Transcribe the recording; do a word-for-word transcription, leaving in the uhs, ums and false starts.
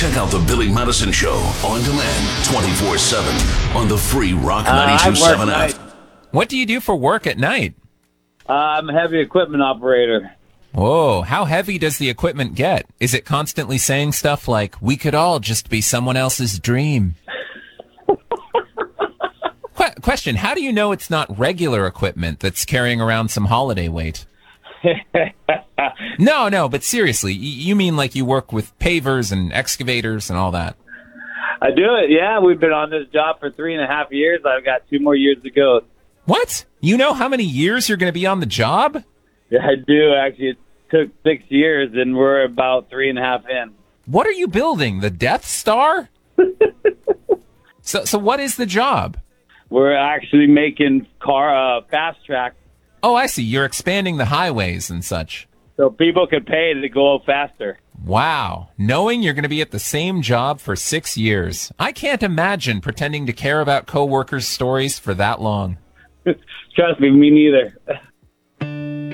Check out the Billy Madison Show on demand twenty-four seven on the free Rock Uh, I ninety-two point seven work app. night. What do you do for work at night? Uh, I'm a heavy equipment operator. Whoa, how heavy does the equipment get? Is it constantly saying stuff like, we could all just be someone else's dream? Qu- question, how do you know it's not regular equipment that's carrying around some holiday weight? No, no, but seriously, y- you mean like you work with pavers and excavators and all that? I do it, yeah. We've been on this job for three and a half years. I've got two more years to go. What? You know how many years you're going to be on the job? Yeah, I do, actually. It took six years, and we're about three and a half in. What are you building? The Death Star? so, so what is the job? We're actually making car uh, fast track Oh, I see. You're expanding the highways and such. so people can pay to go faster. Wow. Knowing you're going to be at the same job for six years. I can't imagine pretending to care about coworkers' stories for that long. Trust me, me neither.